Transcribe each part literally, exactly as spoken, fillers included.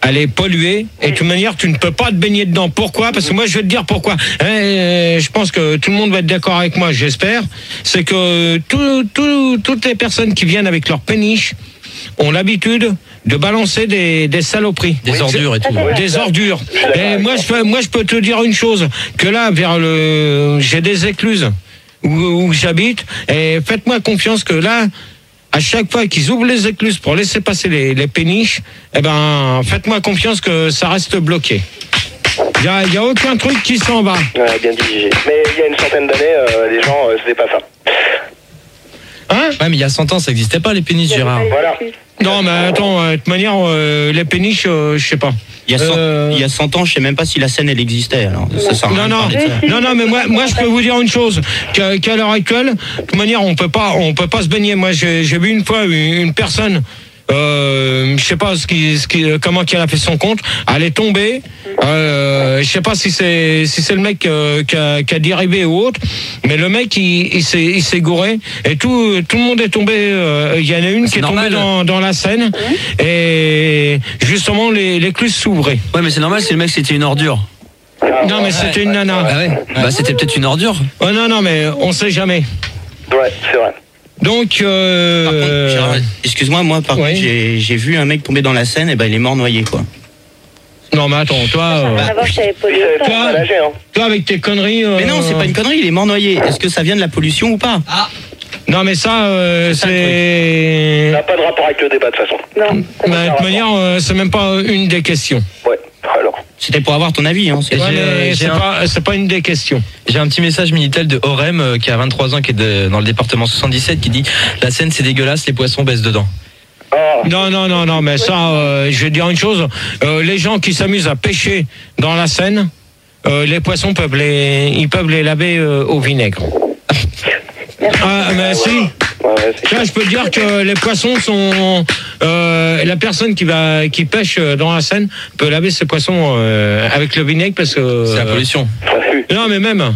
elle est polluée et de toute manière tu ne peux pas te baigner dedans. Pourquoi? Parce que moi je vais te dire pourquoi. Et je pense que tout le monde va être d'accord avec moi, j'espère. C'est que tout, tout, toutes les personnes qui viennent avec leur péniche ont l'habitude de balancer des, des saloperies, des oui, ordures et tout, ouais. des ordures. Et moi je peux, moi je peux te dire une chose, que là vers le, j'ai des écluses où, où j'habite et faites-moi confiance que là. À chaque fois qu'ils ouvrent les écluses pour laisser passer les, les péniches, eh ben, faites-moi confiance que ça reste bloqué. Il n'y a, y a aucun truc qui s'en va. Ouais, bien dit, Gigi. Mais il y a une centaine d'années, euh, les gens, euh, c'était pas ça. Hein? Ouais, mais il y a cent ans, ça n'existait pas, les péniches, Gérard. Voilà. Non, mais attends, de toute manière, euh, les péniches, euh, je sais pas. Il y, a cent, euh... il y a cent ans, je sais même pas si la Seine, elle existait. Alors, ça sert à rien non, non, non, non, mais moi, moi, je peux vous dire une chose, qu'à, qu'à l'heure actuelle, de toute manière, on peut pas, on peut pas se baigner. Moi, j'ai, j'ai vu une fois une, une personne, euh, je sais pas ce qui, ce qui, comment qu'elle a fait son compte, elle est tombée. Euh, je sais pas si c'est, si c'est le mec euh, qui, a, qui a dérivé ou autre, mais le mec, il, il s'est, il s'est gouré et tout, tout le monde est tombé. Il euh, y en a une c'est qui est normal. tombée dans, dans la Seine mmh. et justement les, l'écluse s'ouvraient. Ouais, mais c'est normal, c'est le mec, c'était une ordure. Non, mais ouais, c'était ouais, une nana. Ah ouais. Ouais. Bah, c'était peut-être une ordure. Oh non, non, mais on sait jamais. Ouais, c'est vrai. Donc, euh... par contre, Gérard, excuse-moi, moi, par oui. contre, j'ai, j'ai vu un mec tomber dans la Seine, et ben il est mort noyé, quoi. Non, mais attends, toi. Euh... Avant, je savais pas toi, toi, avec tes conneries. Euh... Mais non, c'est pas une connerie, il est mort noyé. Est-ce que ça vient de la pollution ou pas? Ah. Non, mais ça, euh, c'est. c'est... Ça n'a pas de rapport avec le débat, de toute façon. Non. Bah, de toute manière, euh, c'est même pas une des questions. Ouais, alors. C'était pour avoir ton avis, hein. C'est, ouais, mais c'est, un... pas, c'est pas une des questions. J'ai un petit message Minitel de Orem euh, qui a vingt-trois ans, qui est de, dans le département soixante-dix-sept, qui dit la Seine c'est dégueulasse, les poissons baissent dedans. Oh. Non, non, non, non, mais ça, euh, je vais dire une chose. Euh, les gens qui s'amusent à pêcher dans la Seine, euh, les poissons peuvent les, ils peuvent les laver euh, au vinaigre. Ah, mais si. Ouais, Là, je peux te dire que les poissons sont. Euh, la personne qui va qui pêche dans la Seine peut laver ses poissons euh, avec le vinaigre parce que. C'est la pollution. Euh, non, mais même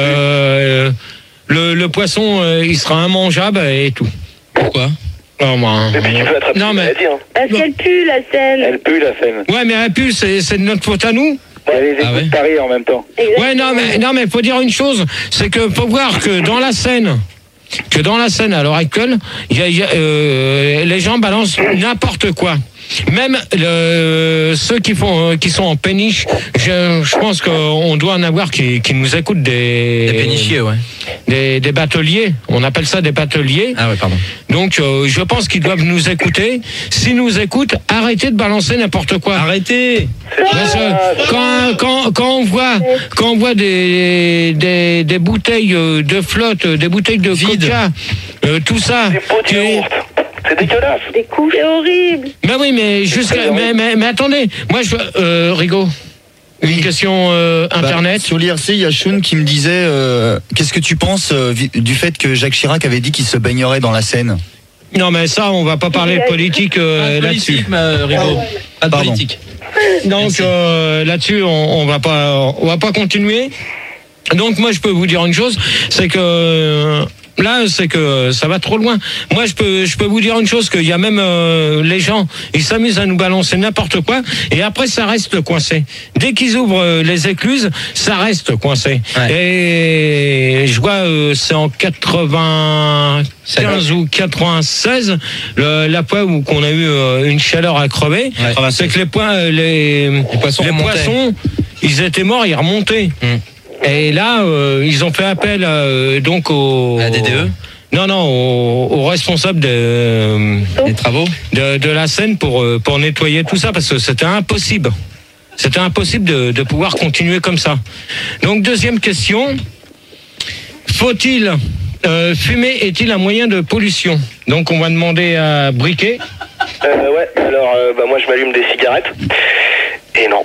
euh, le, le poisson, euh, il sera immangeable et tout. Pourquoi? Non, moi, mais puis tu peux attraper non, mais... maladie, hein. Parce qu'elle pue la Seine. Elle pue la Seine. Ouais, mais elle pue, c'est, c'est de notre faute à nous. Il y a les écoutes ah ouais. de Paris en même temps. Exactement. Ouais, non, mais non, mais faut dire une chose, c'est que faut voir que dans la Seine, que dans la Seine à l'heure actuelle, y a, y a, euh, les gens balancent n'importe quoi. Même le, ceux qui font, qui sont en péniche, je, je pense qu'on doit en avoir qui, qui nous écoutent des. Des pénichiers, ouais. Des, des bateliers. On appelle ça des bateliers. Ah ouais, pardon. Donc, euh, je pense qu'ils doivent nous écouter. S'ils nous écoutent, arrêtez de balancer n'importe quoi. Arrêtez. Parce que quand, quand, quand on voit, quand on voit des, des, des bouteilles de flotte, des bouteilles de vide, coca, euh, tout ça. Des pots de yaourt. C'est dégueulasse. Des coups, c'est horrible. Mais oui, mais jusqu'à, mais, mais, mais attendez, moi je, euh, Rigaud, une oui. question euh, internet. Bah, sur l'I R C, il y a Sean qui me disait, euh, qu'est-ce que tu penses euh, du fait que Jacques Chirac avait dit qu'il se baignerait dans la Seine? Non, mais ça, on va pas parler de politique euh, là-dessus. Euh, Rigaud. Pas de Pardon. politique. Donc euh, là-dessus, on, on va pas, on va pas continuer. Donc moi, je peux vous dire une chose, c'est que. Euh, Là, c'est que ça va trop loin. Moi, je peux, je peux vous dire une chose, qu'il y a même euh, les gens, ils s'amusent à nous balancer n'importe quoi, et après, ça reste coincé. Dès qu'ils ouvrent euh, les écluses, ça reste coincé. Ouais. Et je vois, euh, c'est en quatre-vingt-quinze ou quatre-vingt-seize, le, la fois où qu'on a eu euh, une chaleur à crever, ouais. C'est que les, points, les, les poissons, les poissons ils étaient morts, ils remontaient. Hum. Et là, euh, ils ont fait appel euh, donc au... À la D D E ? Non, non, aux, aux responsables de, euh, des travaux de, de la Seine pour, pour nettoyer tout ça, parce que c'était impossible. C'était impossible de, de pouvoir continuer comme ça. Donc, deuxième question. Faut-il... Euh, fumer est-il un moyen de pollution? Donc, on va demander à Briquet. Euh, ouais, alors, euh, bah, moi, je m'allume des cigarettes. Et non.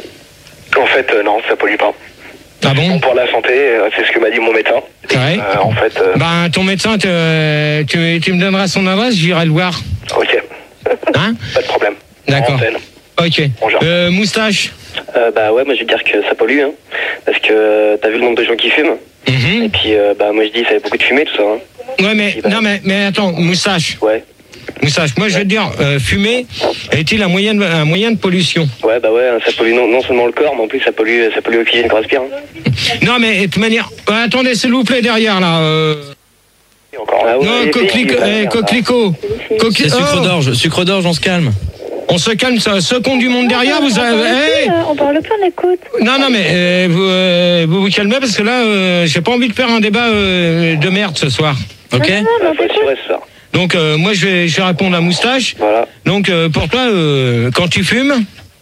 En fait, euh, non, ça pollue pas. Ah bon? Pour la santé, c'est ce que m'a dit mon médecin. Ouais. Euh, en fait. Euh... Bah, ton médecin, te, tu, tu me donneras son adresse, j'irai le voir. Ok. Hein? Pas de problème. D'accord. Ok. Bonjour. Euh, moustache. Euh, bah ouais, moi je vais dire que ça pollue, hein. Parce que t'as vu le nombre de gens qui fument. Mm-hmm. Et puis, euh, bah moi je dis, ça fait beaucoup de fumée tout ça. Hein. Ouais, mais puis, bah, non, mais mais attends, moustache. Ouais. Moustache, moi je vais te dire, euh, fumer est-il un moyen, de, un moyen de pollution? Ouais, bah ouais, ça pollue non, non seulement le corps, mais en plus ça pollue, ça pollue l'oxygène qu'on respire. Hein. Non, mais de toute manière, euh, attendez, s'il vous plaît, derrière là. Euh... Encore, ah ouais, non, coquelico, eh, coquelicot. Coqueli C'est sucre oh d'orge, sucre d'orge, on se calme. On se calme, ça. Ceux qui ont du monde derrière, vous avez. Hey On parle pas, on écoute. non, non, mais euh, vous, euh, vous vous calmez parce que là, euh, j'ai pas envie de faire un débat euh, de merde ce soir. Ok? Non, non, Ah, non, faut assurer ce soir. Donc euh, moi je vais, je vais répondre à Moustache. Voilà. Donc euh, pour toi, euh, quand tu fumes,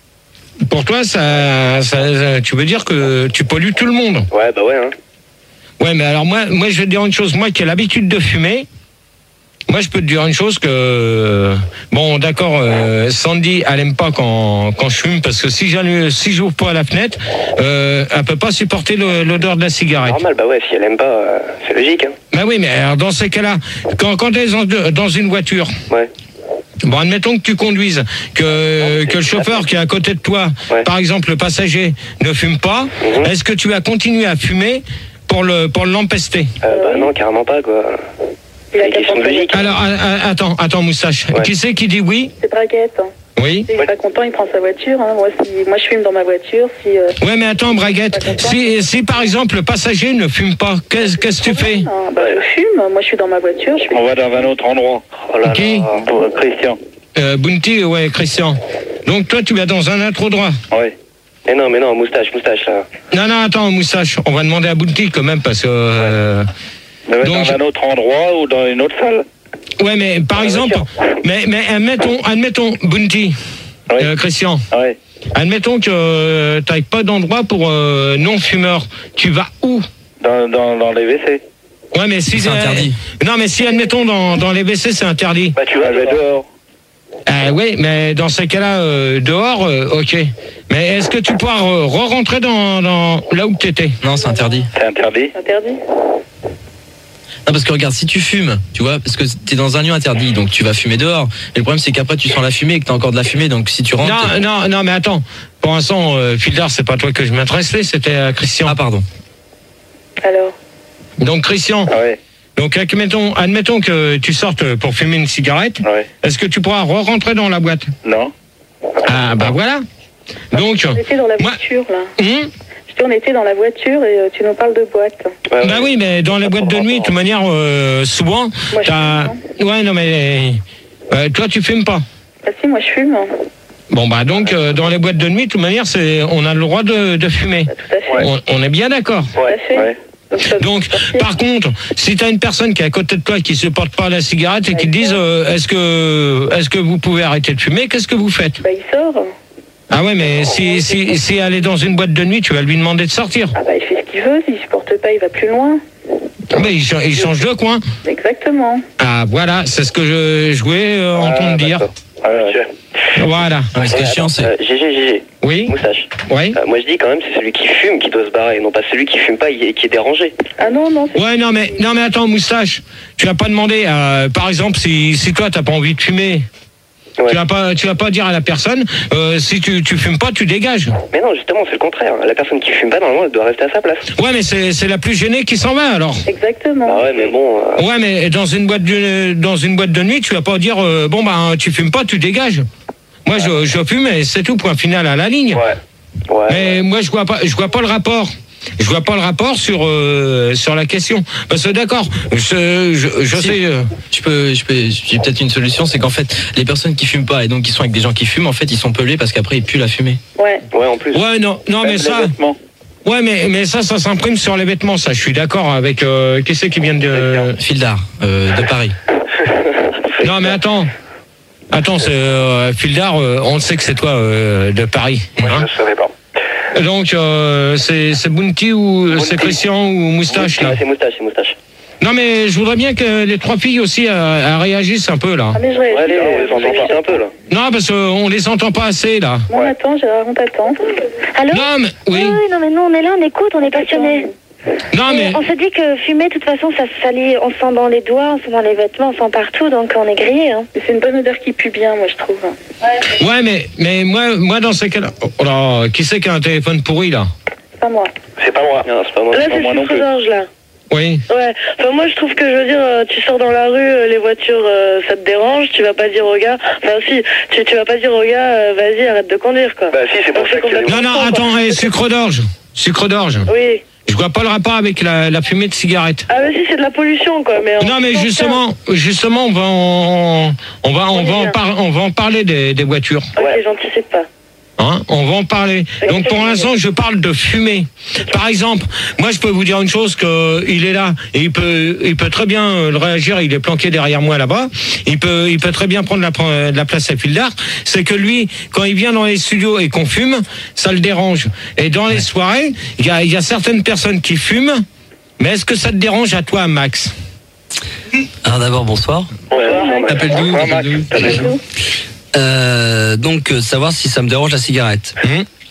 pour toi, ça, ça, ça- tu veux dire que tu pollues tout le monde. Ouais, bah ouais, hein. Ouais, mais alors moi, moi je vais te dire une chose. Moi qui ai l'habitude de fumer, moi je peux te dire une chose que bon, d'accord, euh, Sandy, elle aime pas quand quand je fume parce que si j'allume, si j'ouvre pas la fenêtre, euh, elle peut pas supporter le- l'odeur de la cigarette. Normal, bah ouais, si elle aime pas, euh, c'est logique, hein. Ben oui, mais alors dans ces cas-là, quand quand tu es dans, dans une voiture. Ouais. Bon, admettons que tu conduises, que, que le chauffeur qui est à côté de toi, Ouais. par exemple le passager, ne fume pas, Mhm. est-ce que tu vas continuer à fumer pour le pour l'empester? Euh, bah non, carrément pas, quoi. Il a C'est une question de qu'à logique. Alors, a- a- attends, attends, Moustache. Ouais. Qui c'est qui dit oui? C'est braguette. Hein. Oui. S'il est pas content, il prend sa voiture. Hein. Moi, si, moi, je fume dans ma voiture. Si, euh, Ouais, mais attends, Braguette. Si, si par exemple le passager ne fume pas, qu'est-ce qu'est-ce que tu fais? ah, bah, je fume. Moi, je suis dans ma voiture. Je fume. On va dans un autre endroit. Oh là Qui? là. Pour Christian. Euh, Bounty, ouais, Christian. Donc toi, tu vas dans un autre droit. Ouais. Mais non, mais non, moustache, moustache, là. Non, non, attends, Moustache. On va demander à Bounty quand même parce que. euh, On va Donc- dans un autre endroit ou dans une autre salle. Ouais, mais par la exemple, mais, mais admettons, admettons, Bounty, Oui. euh, Christian, Ouais. admettons que tu n'as pas d'endroit pour euh, non-fumeurs. Tu vas où? Dans, dans, dans les W C. Ouais, mais si C'est interdit. Non, mais si admettons dans, dans les W C c'est interdit. Bah tu vas Je vais dehors. Euh, oui, mais dans ces cas-là, euh, dehors, euh, ok. Mais est-ce que tu pourras euh, re-rentrer dans, dans là où tu étais? Non, c'est interdit. C'est interdit. Interdit. Non, parce que regarde, si tu fumes, tu vois, parce que t'es dans un lieu interdit, donc tu vas fumer dehors. Et le problème, c'est qu'après, tu sens la fumée et que t'as encore de la fumée, donc si tu rentres. Non, non, non, mais attends. Pour l'instant, euh, Fildar, c'est pas toi que je m'intéressais, c'était euh, Christian. Ah, pardon. Alors. Donc Christian, Ah ouais. donc admettons, admettons que tu sortes pour fumer une cigarette. Ouais. Est-ce que tu pourras re-rentrer dans la boîte? Non. Ah bah voilà. Donc, On était dans la moi- voiture, là. hum, Je dis, on était dans la voiture et euh, tu nous parles de boîte. Ouais, ouais. bah oui, mais dans les boîtes de nuit, de toute manière, euh, souvent, Moi, je t'as. fume, Ouais, non mais euh, toi, tu fumes pas. Ah si, moi, je fume. Bon bah donc euh, dans les boîtes de nuit, de toute manière, c'est on a le droit de, de fumer. Bah, tout à fait. Ouais. On, on est bien d'accord. Tout à fait. Ouais. Donc, ça- Donc, sortir. par contre, si tu as une personne qui est à côté de toi qui supporte pas la cigarette et qui te dise euh, est-ce que est-ce que vous pouvez arrêter de fumer, qu'est-ce que vous faites? Bah, il sort. Ah ouais, mais si si si elle est dans une boîte de nuit, tu vas lui demander de sortir. Ah bah, il fait ce qu'il veut. S'il supporte pas, il va plus loin. Mais il, cha- il change de coin. Exactement. Ah voilà, c'est ce que je, je voulais euh, entendre Ah, dire. d'accord. Ah ouais. Ok. Voilà. Ah, mais ce qui est chiant, c'est. Euh, G G, G G, Oui. moustache. Oui. Euh, moi je dis quand même c'est celui qui fume qui doit se barrer, non pas celui qui fume pas et qui est dérangé. Ah non, non, c'est Ouais, non mais non mais attends, Moustache, tu vas pas demander euh, par exemple si si toi t'as pas envie de fumer. Ouais. Tu vas pas, tu vas pas dire à la personne, euh, si tu, tu fumes pas, tu dégages. Mais non, justement, c'est le contraire. La personne qui fume pas, normalement, elle doit rester à sa place. Ouais, mais c'est, c'est la plus gênée qui s'en va alors. exactement. Ah ouais, mais bon. euh, Ouais, mais dans une boîte de, dans une boîte de nuit, tu vas pas dire, euh, bon bah tu fumes pas, tu dégages. Moi, je, je fume et c'est tout, point final à la ligne. Ouais. Ouais. Mais moi, je vois pas, je vois pas le rapport. Je vois pas le rapport sur euh, sur la question. Parce que d'accord, je, je, je Si. sais. euh, Je peux, je peux, j'ai peut-être une solution, c'est qu'en fait, les personnes qui fument pas et donc qui sont avec des gens qui fument, en fait, ils sont pelés parce qu'après ils puent la fumée. Ouais. Ouais, en plus. Ouais, non, non, mais Même ça. les vêtements. Ouais, mais, mais ça, ça s'imprime sur les vêtements, ça. Je suis d'accord avec. Euh, qui c'est qui vient de. Fildar, euh, de Paris. Non, mais attends. Attends, c'est euh, Fildar, euh, on sait que c'est toi euh, de Paris. Hein Je savais pas. Donc, euh, c'est, c'est Bounty ou c'est Christian ou Moustache, là. Ouais, c'est moustache, c'est moustache. Non, mais je voudrais bien que les trois filles aussi euh, elles réagissent un peu, là. Ah mais je Ouais, réagis. allez, on les entend passer un peu, là. Non, parce qu'on les entend pas assez, là. Bon, attends, Gérard, on t'attend. Allô? Non, mais. Oui. Oui, non, mais nous, on est là, on écoute, on est passionnés. Non, mais. On se dit que fumer, de toute façon, ça se salit, on sent dans les doigts, on sent dans les vêtements, on sent partout, donc on est grillé. Hein. C'est une bonne odeur qui pue bien, moi, je trouve. Ouais, mais, mais moi, moi, dans ces cas-là. Oh là, qui c'est qui a un téléphone pourri, là? C'est pas moi. C'est pas moi. Non, c'est pas moi. Là, pas c'est moi le non sucre plus. d'orge, là. Oui. Ouais, enfin moi je trouve que je veux dire, euh, tu sors dans la rue, euh, les voitures, euh, ça te dérange, tu vas pas dire au gars, enfin si, tu, tu vas pas dire au gars, euh, vas-y arrête de conduire quoi. Bah si, c'est pour Donc, ça que c'est Non, non, attends, eh, sucre d'orge. Sucre d'orge. Oui. Je vois pas le rapport avec la, la fumée de cigarette. Ah mais si, c'est de la pollution quoi. Mais Non, mais justement, justement, on va en, on va, on va en, par- on va en parler des, des voitures. Ok, j'anticipe pas. Hein, on va en parler. Donc pour l'instant, je parle de fumée. Par exemple, moi je peux vous dire une chose, que il est là et il peut, il peut très bien euh, le réagir. Il est planqué derrière moi là-bas. Il peut, il peut très bien prendre la, pre- la place à fil d'art. C'est que lui, quand il vient dans les studios et qu'on fume, ça le dérange. Et dans les soirées, il y a, il y a certaines personnes qui fument. Mais est-ce que ça te dérange à toi, Max? Alors d'abord, bonsoir. T'appelles d'où? T'appelles d'où? Euh, donc, euh, savoir si ça me dérange la cigarette. Mmh.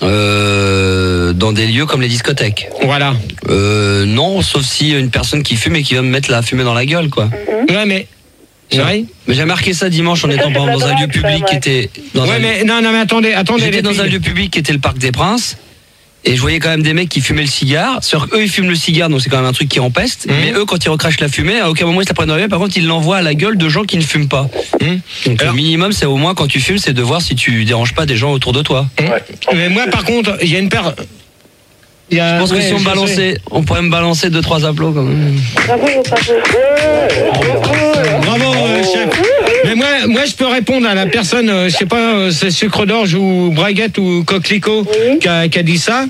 Euh, dans des lieux comme les discothèques. Voilà. Euh, non, sauf si une personne qui fume et qui va me mettre la fumée dans la gueule, quoi. Ouais, mais. Ouais. Mais j'ai remarqué ça dimanche en étant par exemple, dans un lieu public qui était. Dans ouais, un... mais non, non, mais attendez, attendez. J'étais dans un lieu public qui était le Parc des Princes. Et je voyais quand même des mecs qui fumaient le cigare. Sur eux, ils fument le cigare, donc c'est quand même un truc qui empeste. Mmh. Mais eux, quand ils recrachent la fumée, à aucun moment ils se la prennent dans la gueule. Par contre, ils l'envoient à la gueule de gens qui ne fument pas. Mmh. Donc alors, le minimum, c'est au moins quand tu fumes, c'est de voir si tu déranges pas des gens autour de toi. Mmh. Ouais. Mais moi, par contre, il y a une paire. Il y a... Je pense que ouais, si on balançait, on pourrait me balancer deux trois applaudissements quand même. Bravo, bravo. Bravo, euh, chef. Mais moi, moi, je peux répondre à la personne, euh, je sais pas, euh, c'est Sucre d'Orge ou Braguette ou Coquelicot oui. qui, a, qui a dit ça.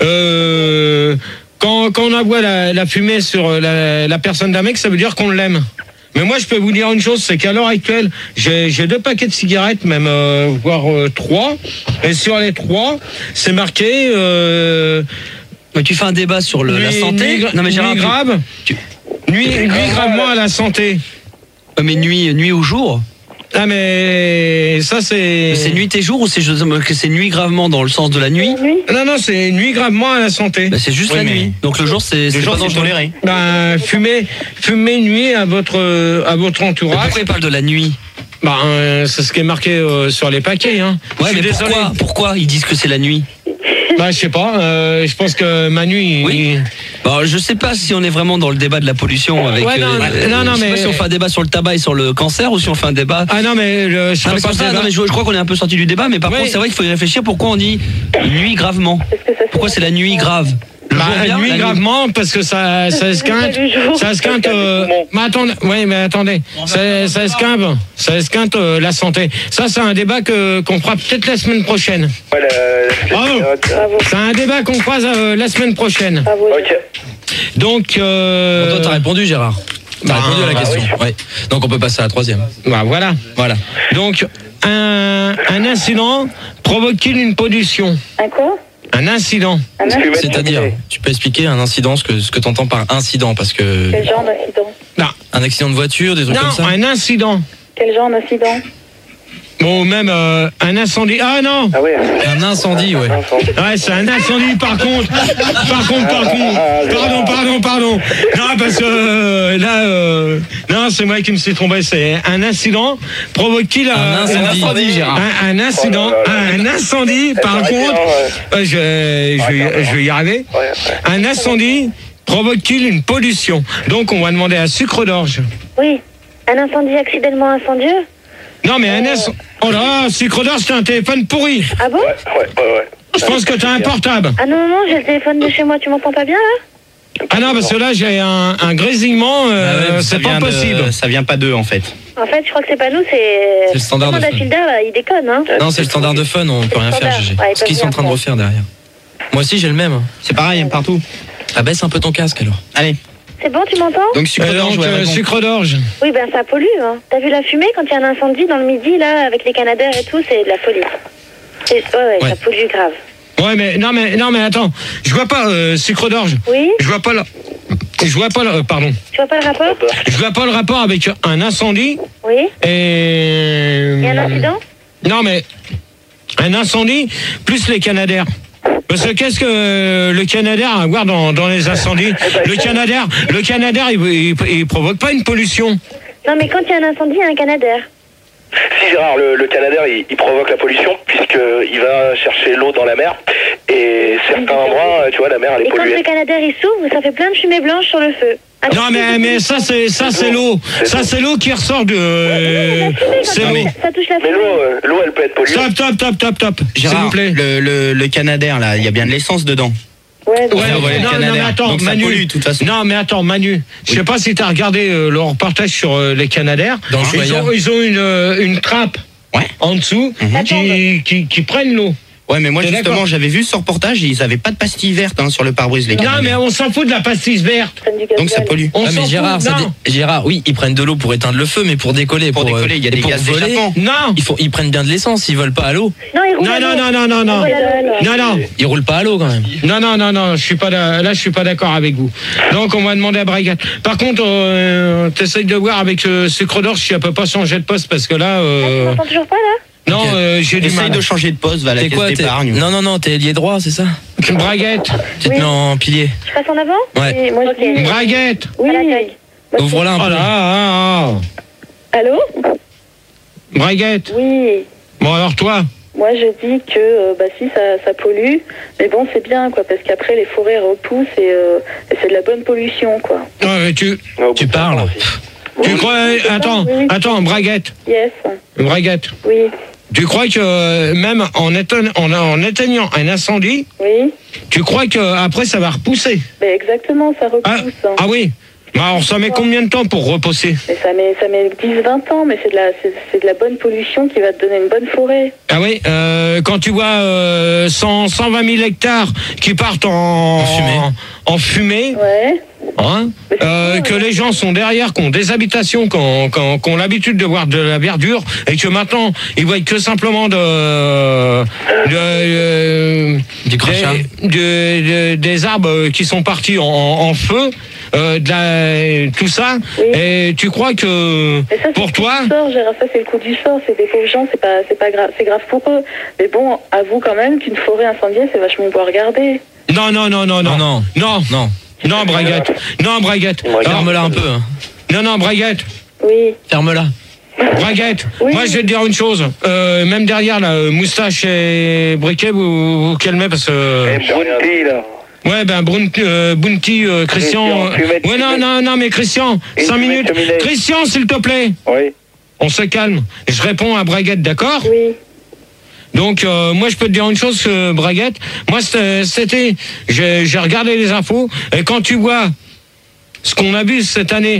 Euh, quand, quand on envoie la, la fumée sur la, la personne d'un mec, ça veut dire qu'on l'aime. Mais moi, je peux vous dire une chose, c'est qu'à l'heure actuelle, j'ai, j'ai deux paquets de cigarettes, même euh, voire euh, trois. Et sur les trois, c'est marqué. Euh, Mais tu fais un débat sur le, nuit, la santé. Nuit, non mais j'ai nuit grave. Tu... Nuit, nuit gravement à la santé. Mais nuit, nuit ou jour? Ah mais ça c'est. Mais c'est nuit et jour ou c'est que c'est nuit gravement dans le sens de la nuit? Non non, c'est nuit gravement à la santé. Bah, c'est juste oui, la nuit. Donc le jour c'est c'est pas toléré. Bah fumer fumer nuit à votre à votre entourage. Mais pourquoi il parle de la nuit? Bah euh, c'est ce qui est marqué euh, sur les paquets hein. Ouais, mais pourquoi pourquoi ils disent que c'est la nuit? Bah je sais pas, euh, je pense que Manu. Oui. Il... Bon, je sais pas si on est vraiment dans le débat de la pollution avec. Ouais, non, euh, non, non, je sais mais pas si on fait un débat sur le tabac et sur le cancer ou si on fait un débat. Ah non mais le, je, non, mais pas ça, non, mais je, je crois qu'on est un peu sorti du débat, mais par oui. contre c'est vrai qu'il faut y réfléchir. Pourquoi on dit nuit gravement? Pourquoi c'est la nuit grave? Bah, bien, nuit gravement nuit. Parce que ça ça esquinte ça esquinte euh, mais attendez oui mais attendez ça, ça esquinte ça esquinte euh, la santé. Ça c'est un débat que qu'on fera peut-être la semaine prochaine. Voilà, bravo. Bravo. C'est un débat qu'on fera euh, la semaine prochaine. Bravo. Ok. Bon, Donc toi t'as répondu Gérard. T'as bah, répondu à la bah, question. Oui. Ouais. Donc on peut passer à la troisième. Bah voilà. Voilà. Donc un un incident provoque-t-il une pollution? Un quoi? Un incident. Un incident. C'est-à-dire, tu peux expliquer un incident, ce que, ce que tu entends par incident, parce que... Quel genre d'incident? Non. Un accident de voiture, des trucs non, comme ça? Non, un incident. Quel genre d'incident? Bon, même euh, un incendie. Ah non! Ah ouais. Un incendie, ouais. Ouais, c'est un incendie par contre. Par contre, par contre. Pardon, pardon, pardon. Non, parce que euh, là, euh, non, c'est moi qui me suis trompé. C'est un incident provoque-t-il un incendie, un incendie Gérard. Un, un incident, oh là là. un incendie. Par contre, euh, je, je, vais, je vais y arriver. Un incendie provoque-t-il une pollution? Donc, on va demander à Sucre d'Orge. Oui. Un incendie accidentellement incendieux? Non, mais un incendie. Oh là, Sucre d'Orge, c'est un téléphone pourri. Ah bon? Ouais, ouais, ouais. ouais. Je pense que t'as un portable. Ah non, non, non, j'ai le téléphone de chez moi, tu m'entends pas bien là? Ah non, parce que là j'ai un, un grésillement, euh, ah ouais, c'est pas possible. De, ça vient pas d'eux en fait. En fait, je crois que c'est pas nous, c'est. C'est le standard de fun. Il déconne, hein. Non, c'est le standard de fun, on peut rien faire, Gégé. Ouais, ce qu'ils sont en train de refaire derrière. Moi aussi j'ai le même. C'est pareil, partout. Ah, baisse un peu ton casque alors. Allez. C'est bon, tu m'entends? Donc sucre d'orge, ouais, euh, sucre d'orge. Oui, ben ça pollue, hein. T'as vu la fumée quand il y a un incendie dans le midi, là, avec les canadaires et tout, c'est de la folie. C'est... Ouais, ouais, ouais, ça pollue grave. Ouais, mais non, mais non, mais attends, je vois pas euh, sucre d'orge. Oui. Je vois pas le, je vois pas le, euh, pardon. Tu vois pas le rapport? Je vois pas le rapport avec un incendie. Oui. Et. Et un incident? Non, mais un incendie plus les canadaires. Parce que qu'est-ce que le canadair a à voir dans, dans les incendies? Le canadair, le canadair, il, il, il provoque pas une pollution. Non, mais quand il y a un incendie, il y a un canadair. Si Gérard, le, le canadair, il, il provoque la pollution puisqu'il va chercher l'eau dans la mer et certains endroits, tu vois, la mer elle est et polluée. Et quand le canadair il s'ouvre, ça fait plein de fumée blanche sur le feu. Non, mais, mais ça, c'est, ça, c'est l'eau. Ça, c'est l'eau qui ressort de, euh, c'est l'eau. Ça touche la Mais l'eau, euh, l'eau, elle peut être polluée. Top, top, top, top, top. S'il Gérard, vous plaît. le, le, le Canadair, là, il y a bien de l'essence dedans. Ouais, Ouais, Ça, non, ouais, le non, Canadair. mais attends, Donc ça Manu. pollue, de toute façon. Non, mais attends, Manu. Je sais pas si t'as regardé euh, le reportage sur euh, les Canadaires. Dans le Ils Choya. ont, ils ont une, euh, une trappe Ouais. en dessous qui, qui, qui prennent l'eau. Ouais, mais moi, T'es justement, d'accord j'avais vu ce reportage, ils avaient pas de pastilles vertes hein, sur le pare-brise, les Non, Canadiens. mais on s'en fout de la pastille verte. prennent du gaz. Donc ça pollue. On Ah, s'en mais Gérard, fout. ça Non. dé- Gérard, oui, ils prennent de l'eau pour éteindre le feu, mais pour décoller, Pour euh, décoller, il y a et des pour gaz voler, d'échappement. Non. ils, font, ils prennent bien de l'essence, ils volent pas à l'eau. Non, ils roulent Non, à non, l'eau. non, non, non, non. Ils roulent à l'eau. Non, non. Ils roulent pas à l'eau quand même. Non, non, non, non, je suis pas là, là, je suis pas d'accord avec vous. Donc, on va demander à Brigade. Par contre, euh, t'essayes de voir avec euh, Sucre d'Orge si elle peut pas changer de poste parce que là, Tu euh, m'entends toujours pas là? non, Ok. euh, j'ai du Essaye mal. de changer de poste, va à la T'es caisse quoi t'es- d'épargne. Non, non, non, t'es ailier droit, c'est ça? Braguette, Tu te Oui. mets en pilier. Je passe en avant? Ouais. Oui, moi je dis. Braguette. Oui. Ouvre-la un Oh peu. là, ah, ah. Allô? Braguette. Oui. Bon, alors toi, Moi je dis que euh, bah si ça, ça pollue, mais bon c'est bien quoi, parce qu'après les forêts repoussent et, euh, et c'est de la bonne pollution quoi. ouais, mais tu, Non, Tu bon, parles. tu crois, attends, Oui, oui. attends, Braguette, Yes. Braguette. Oui. Tu crois que euh, même en, éteign- en, en éteignant un incendie, Oui. tu crois que après ça va repousser? Mais exactement, ça repousse. Ah, hein. ah oui. Bah, alors ça met combien de temps pour repousser? Mais ça met, ça met dix vingt ans, mais c'est de, la, c'est, c'est de la bonne pollution qui va te donner une bonne forêt. Ah oui, euh, quand tu vois euh, cent, cent vingt mille hectares qui partent en, En fumée. en, en fumée, Ouais. hein, euh, que les gens sont derrière, qui ont des habitations, qui ont, qui ont- qui ont l'habitude de voir de la verdure, et que maintenant ils voient que simplement de, de, euh, Du crachat. des, de- de- des arbres qui sont partis en, en feu. Euh, de la, tout ça, Oui. et tu crois que Mais ça, c'est pour le coup toi, du sort, Gérard, ça c'est le coup du sort, c'est des pauvres gens, c'est pas, c'est pas grave, c'est grave pour eux. Mais bon, avoue quand même qu'une forêt incendiée, c'est vachement beau à regarder. non, non, non, non, non, Non, non. non, Non. non, Braguette, non, Braguette, Braguette. Alors, Ferme-la un peu. hein. non, non, Braguette, Oui. Ferme-la. Braguette, Oui. moi je vais te dire une chose, euh, même derrière là, euh, moustache et briquet, vous vous calmez parce que... Et Bounty, là. Ouais, ben Bounty, euh, Bounty euh, Christian... Christian, fumette, euh, ouais, non, fumette. non, non, mais Christian, Une cinq fumette minutes. cheminée. Christian, s'il te plaît, Oui. on se calme. Je réponds à Braguette, d'accord? Oui. Donc euh, moi je peux te dire une chose, euh, Braguette. Moi c'était, c'était- j'ai, j'ai regardé les infos et quand tu vois ce qu'on a vu cette année,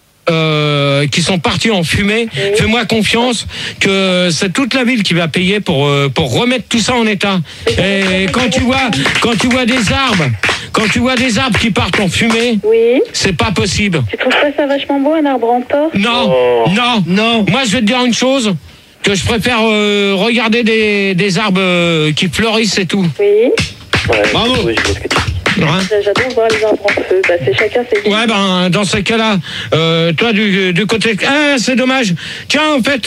euh, qui sont partis en fumée, Oui. fais-moi confiance que c'est toute la ville qui va payer pour euh, pour remettre tout ça en état. Et quand tu vois quand tu vois des arbres, quand tu vois des arbres qui partent en fumée, Oui. c'est pas possible. Tu trouves pas ça vachement beau, un arbre en torse? Non, Oh. non, Non. Moi, je vais te dire une chose, que je préfère euh, regarder des, des arbres euh, qui fleurissent et tout. Oui. Ouais, Bravo. oui, je vois ce que tu dis. Hein? J'adore voir les arbres en feu. Bah, c'est chacun ses goûts. Ouais, ben, dans ce cas-là, euh, toi, du, du côté... Ah, c'est dommage. Tiens, en fait,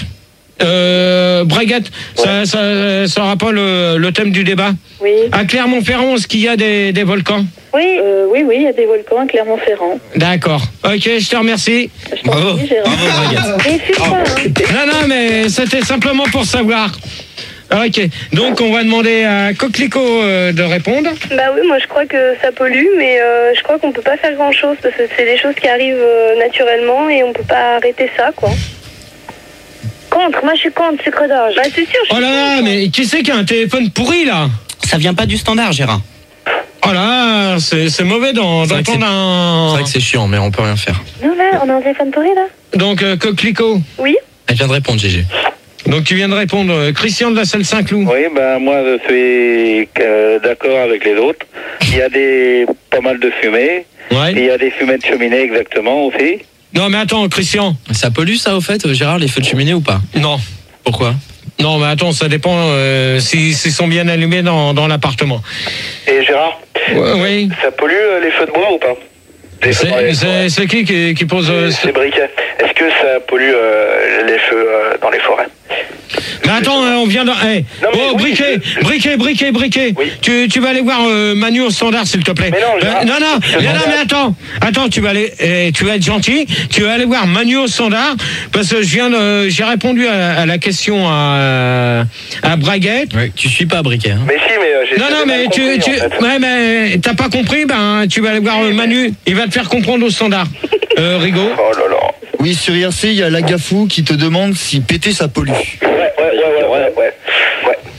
euh, Braguette, ça, ça, ça aura pas le, le thème du débat. Oui. À Clermont-Ferrand, est-ce qu'il y a des, des volcans? Oui. Euh, oui, oui, il y a des volcans à Clermont-Ferrand. D'accord. Ok, je te remercie. Je t'en prie, Gérard. Et fume pas, hein. Non, non, mais c'était simplement pour savoir. Ok, donc on va demander à Coquelicot euh, de répondre. Bah oui, moi je crois que ça pollue, mais euh, je crois qu'on peut pas faire grand chose parce que c'est des choses qui arrivent euh, naturellement et on peut pas arrêter ça, quoi. Contre, moi je suis contre sucre d'orge. Bah c'est sûr. je Oh là là, mais qui c'est qui a un téléphone pourri là? Ça vient pas du standard, Gérard. Oh là, c'est c'est mauvais dans- C'est vrai que d'entendre C'est un... vrai que c'est chiant, mais on peut rien faire. Non, là, on a un téléphone pourri, là. Donc euh, Coquelicot, Oui. Elle vient de répondre, G G. donc tu viens de répondre, euh, Christian de la Salle Saint-Cloud. Oui, ben moi je suis euh, d'accord avec les autres. Il y a des pas mal de fumée. Ouais. Il y a des fumées de cheminée exactement aussi. Non mais attends, Christian, Ça pollue ça au fait, Gérard, les feux de cheminée ou pas? non. Pourquoi? Non mais attends, ça dépend euh, s'ils s'ils sont bien allumés dans, dans l'appartement. Et Gérard, Ouais, oui. ça pollue euh, les feux de bois ou pas? Les feux dans C'est les c'est- forêts. c'est qui qui, qui pose... euh, C'est briquet. Est-ce que ça pollue euh, les feux euh, dans les forêts? Mais attends, hein, on vient de... Hey. Non, mais Oh, oui, briquet, je- briquet, briquet, briquet. Oui. Tu, tu vas aller voir euh, Manu au standard, s'il te plaît. Mais non, Euh, Gérard, non, non, je non, non, demande mais à- attends. Attends, tu vas aller, eh, tu vas être gentil. Tu vas aller voir Manu au standard, parce que je viens de, j'ai répondu à, à la question à, à Braguette. Ouais, tu suis pas briquet. Hein. Mais si, mais euh, j'ai Non, j'avais non, mais mal tu, compris, tu, en fait. ouais, mais t'as pas compris, ben, tu vas aller voir euh, Manu. Il va te faire comprendre au standard. Euh, Rigaud. Oh là là. Oui, sur I R C, il y a Lagafou qui te demande si péter ça pollue.